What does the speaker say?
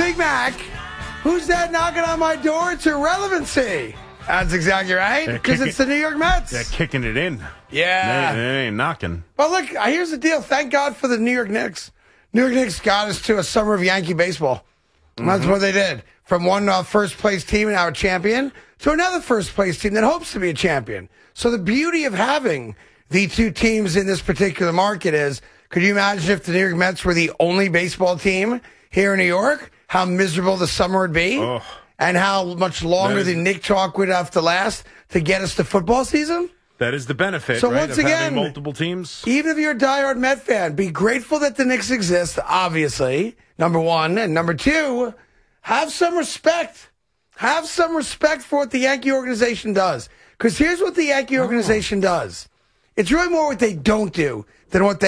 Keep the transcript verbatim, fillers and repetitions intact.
Big Mac, who's that knocking on my door? It's irrelevancy. That's exactly right, because it's the New York Mets. They're kicking it in. Yeah. They, they ain't knocking. Well, look, here's the deal. Thank God for the New York Knicks. New York Knicks got us to a summer of Yankee baseball. Mm-hmm. That's what they did. From one uh, first-place team, now a champion, to another first-place team that hopes to be a champion. So the beauty of having the two teams in this particular market is, could you imagine if the New York Mets were the only baseball team here in New York? How miserable the summer would be? Oh. And how much longer is, the Knick talk would have to last to get us to football season? That is the benefit, so right, once of again, having multiple teams. Even if you're a diehard Met fan, be grateful that the Knicks exist, obviously, number one. And number two, have some respect. Have some respect for what the Yankee organization does. Because here's what the Yankee organization oh. does. It's really more what they don't do than what they